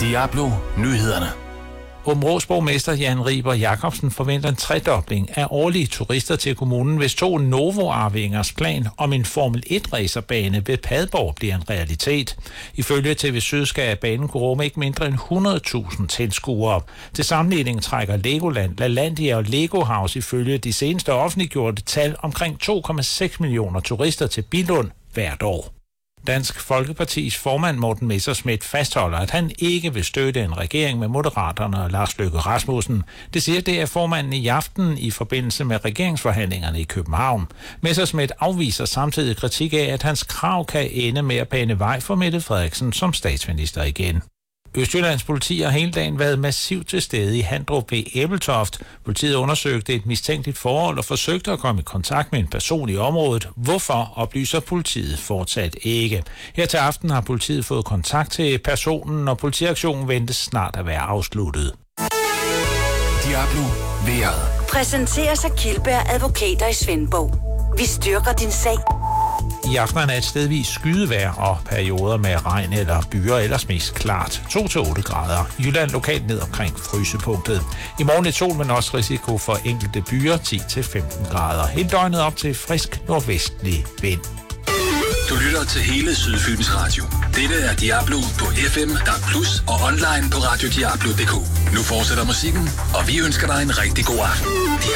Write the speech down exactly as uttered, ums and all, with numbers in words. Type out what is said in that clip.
Diablo Nyhederne. Aabenraas borgmester Jan Riber Jacobsen forventer en tredobling af årlige turister til kommunen, hvis to Novo-arvingers plan om en Formel et racerbane ved Padborg bliver en realitet. Ifølge T V Syd skal banen kunne rumme ikke mindre end hundrede tusind tilskuere. Til sammenligning trækker Legoland, LaLandia og Lego House ifølge de seneste offentliggjorte tal omkring to komma seks millioner turister til Billund hvert år. Dansk Folkepartis formand Morten Messerschmidt fastholder, at han ikke vil støtte en regering med Moderaterne og Lars Løkke Rasmussen. Det siger det er formanden i aften i forbindelse med regeringsforhandlingerne i København. Messerschmidt afviser samtidig kritik af, at hans krav kan ende med at bane vej for Mette Frederiksen som statsminister igen. Østjyllands politi har hele dagen været massivt til stede i Handrup ved Ebeltoft. Politiet undersøgte et mistænkeligt forhold og forsøgte at komme i kontakt med en person i området. Hvorfor oplyser politiet fortsat ikke. Her til aften har politiet fået kontakt til personen, og politiaktionen ventes snart at være afsluttet. Diablo vejret. Præsenteres af Kildberg Advokater i Svendborg. Vi styrker din sag. I aften er et stedvis skydevejr og perioder med regn eller byer, ellers mest klart. to til otte grader. Jylland lokalt ned omkring frysepunktet. I morgen et sol, men også risiko for enkelte byer, ti til femten grader. Hele døgnet op til frisk nordvestlig vind. Du lytter til hele Sydfyns Radio. Dette er Diablo på F M, D A B plus og online på radio diablo punktum d k. Nu fortsætter musikken, og vi ønsker dig en rigtig god aften.